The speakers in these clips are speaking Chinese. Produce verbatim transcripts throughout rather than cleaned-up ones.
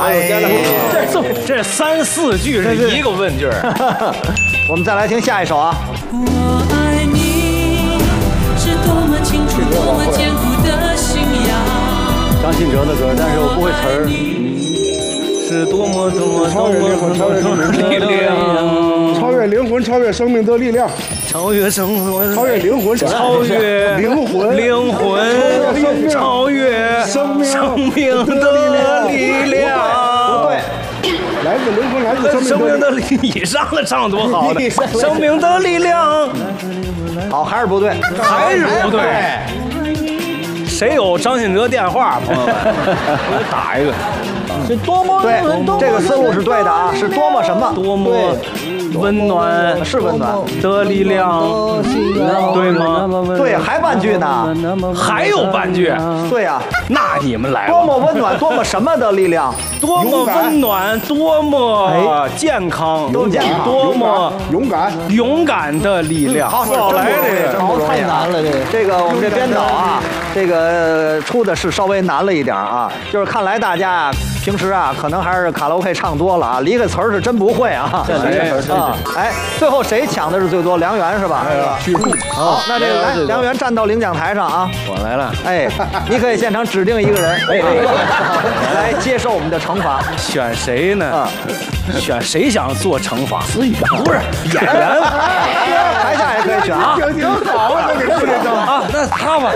哎呀，这这三四句是一个问句。 我们再来听下一首啊。 我爱你是多么清楚多么坚固的信仰。 张信哲的歌，但是我不会词儿。 是多么多么多么多么力量， 超越灵魂，超越生命的力量， 超越生活， 超越灵魂， 超越灵魂， 灵魂，超越生命生命的力量。 不对， 来自灵魂，来自生命的生命的力力以上的唱多好的，生命的力量， 好，还是不对， 还是不对。谁有张信哲电话，朋友们，我给打一个。 是多么对，这个思路是对的啊，是多么什么？ 多么温暖是温暖的力量，对吗？ 对，还半句呢， 还有半句， 对呀， 那你们来吧。 多么温暖，多么什么的力量？ 多么温暖，多么健康， 多健康多么勇敢， 勇敢的力量。 好， 好来这个， 好，太难了，这个这个我们这编导啊，这个出的是稍微难了一点啊，就是看来大家啊。平时啊，可能还是卡拉 OK 唱多了啊，离个词儿是真不会啊。 这离个词儿啊，哎，最后谁抢的是最多？梁元是吧？ 去处。 好，那这个来，梁元站到领奖台上啊。 我来了。 哎，你可以现场指定一个人，哎，来接受我们的惩罚。 选谁呢？ 啊， 选谁想做惩罚？思雨不是演员， 台下也可以选啊。 挺挺好啊，这个这个啊，那他吧。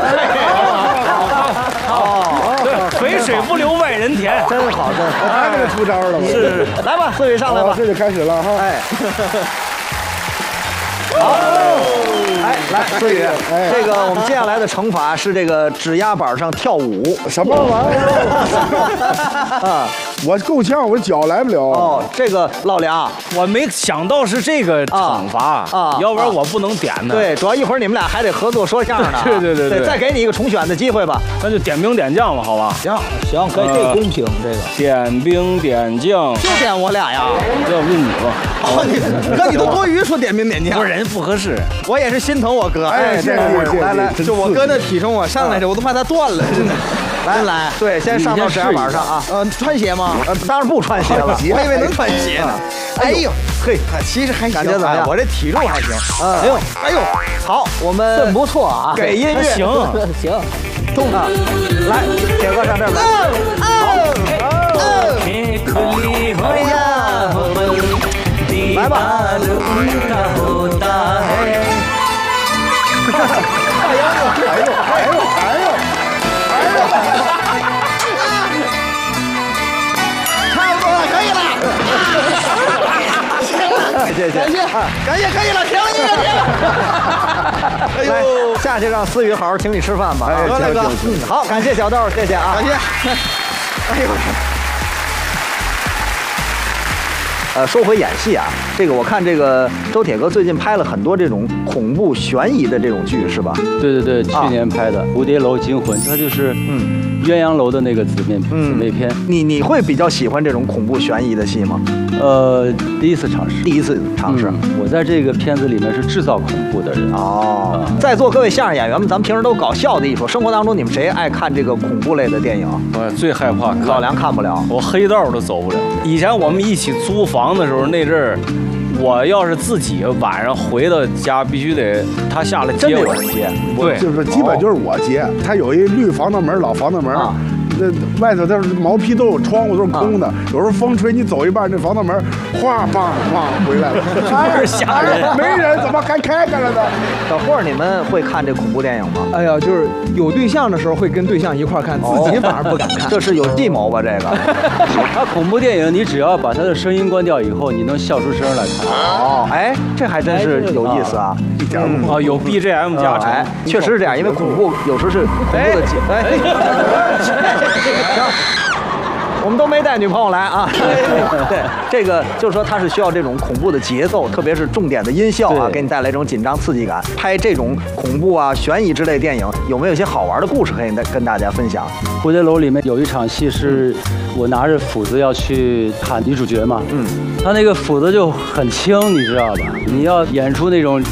哦， 对，肥水不流外人田， 真好，真好。 他这个出招了， 是， 来吧，思雨上来吧。 这就开始了哈。 哎。好，哎，来，思雨，这个我们接下来的惩罚是这个指压板上跳舞， 什么玩意儿？ 啊， 我够呛，我脚来不了。 哦，这个老梁， 我没想到是这个惩罚啊， 要不然我不能点的。 对，主要一会儿你们俩还得合作说相声呢。 对对对对，再给你一个重选的机会吧。 那就点兵点将吧，好吧？ 行行，可以，这公平，这个点兵点将， 就点我俩呀。 要不就你吧。 哦，你哥，你都多余说点兵点将， 不是人不合适。 我也是心疼我哥。 哎，谢谢谢谢。 来来， 就我哥那体重我上来着，我都怕他断了，真的。来来，对，先上到指压板上啊。呃，穿鞋吗？呃，当然不穿鞋了，我以为能穿鞋呢。哎呦，嘿，其实还行，感觉怎么样？我这体重还行。哎呦，哎呦，好，我们真不错啊， 给音乐， 行行， 动啊！来，铁哥上这边来。好，哎呀，来吧。哎呦，哎呦，哎呦，哎呦，哎呦，差不多了，可以了。行了，谢谢，感谢，感谢，可以了，停了，停了，停了。哎呦，下去让思雨好好请你吃饭吧。得嘞，哥，嗯，好，感谢小豆，谢谢啊，感谢。哎呦。呃，说回演戏啊，这个我看这个周铁哥最近拍了很多这种恐怖悬疑的这种剧，是吧？ 对对对，去年拍的《蝴蝶楼惊魂》，它就是嗯鸳鸯楼的那个姊妹姊妹篇。 你你会比较喜欢这种恐怖悬疑的戏吗？ 呃，第一次尝试， 第一次尝试。 我在这个片子里面是制造恐怖的人。 哦，在座各位相声演员们，咱们平时都搞笑的艺术，生活当中你们谁爱看这个恐怖类的电影？ 我最害怕看， 老梁看不了， 我黑道都走不了。以前我们一起租房的时候，那阵儿，我要是自己晚上回到家，必须得他下来接我。 接， 对， 就是基本就是我接。他有一绿房子门，老房子门。那外头都是毛坯都有窗户都是空的，有时候风吹你走一半，那房子门哗哗哗回来了， 真是吓人。 没人怎么还开开了呢？ 小霍，你们会看这恐怖电影吗？ 哎呀，就是有对象的时候会跟对象一块看，自己反而不敢看。 这是有计谋吧？这个， 它恐怖电影你只要把它的声音关掉以后，你能笑出声来看。 哦，哎，这还真是有意思啊！ 一点不啊，有 B G M 加成， 哎，确实是这样，因为恐怖有时是恐怖的节，哎。行，我们都没带女朋友来啊。对，这个就是说，它是需要这种恐怖的节奏，特别是重点的音效啊，给你带来这种紧张刺激感。拍这种恐怖啊、悬疑之类电影，有没有一些好玩的故事可以跟大家分享？ 蝴蝶楼里面有一场戏是我拿着斧子要去砍女主角嘛，嗯，他那个斧子就很轻，你知道吧？你要演出那种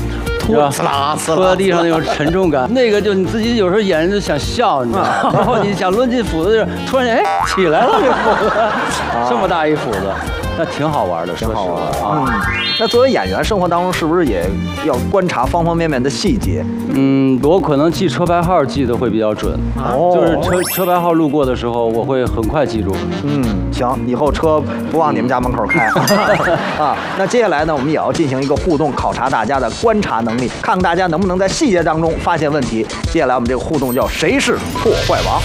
突呲啦呲啦， 拖到地上那种沉重感，那个就你自己有时候演就想笑，你知道吗？然后你想抡起斧子，就是突然间哎起来了，这斧子这么大一斧子，那挺好玩的， 挺好玩啊。 嗯，那作为演员，生活当中是不是也要观察方方面面的细节？ 嗯，我可能记车牌号记得会比较准， 哦就是车车牌号路过的时候，我会很快记住。 嗯，行，以后车不往你们家门口开啊。那接下来呢，我们也要进行一个互动，考察大家的观察能力，看看大家能不能在细节当中发现问题。接下来我们这个互动叫谁是破坏王？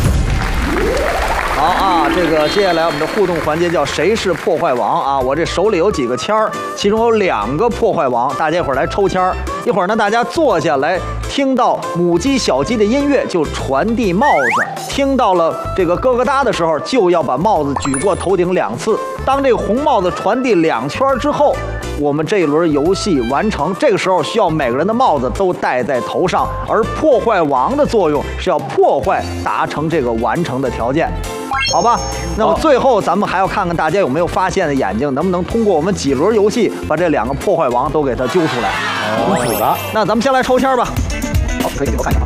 好啊，这个接下来我们的互动环节叫谁是破坏王啊？我这手里有几个签儿，其中有两个破坏王，大家一会儿来抽签儿。一会儿呢，大家坐下来，听到母鸡小鸡的音乐就传递帽子，听到了这个咯咯哒的时候，就要把帽子举过头顶两次。当这个红帽子传递两圈之后，我们这一轮游戏完成。这个时候需要每个人的帽子都戴在头上，而破坏王的作用是要破坏达成这个完成的条件。好吧，那么最后咱们还要看看大家有没有发现的眼睛，能不能通过我们几轮游戏把这两个破坏王都给它揪出来。 很复杂。 那咱们先来抽签吧。好，可以给我看一下啊。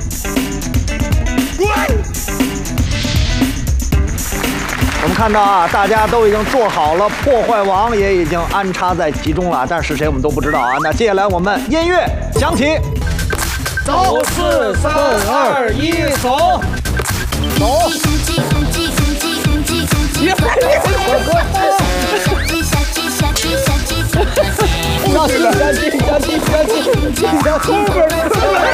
我们看到啊，大家都已经做好了，破坏王也已经安插在其中了，但是谁我们都不知道啊。那接下来我们音乐响起，走，四三二一，走，走。小鸡，小鸡，小鸡，小鸡，小鸡，小鸡，小鸡，